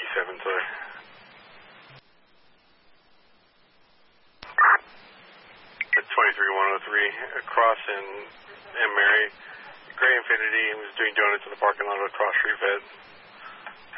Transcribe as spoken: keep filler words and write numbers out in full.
seven, sorry. At twenty-three one oh three, across in M. Mary, Gray Infinity was doing donuts in the parking lot of Cross Street Fed.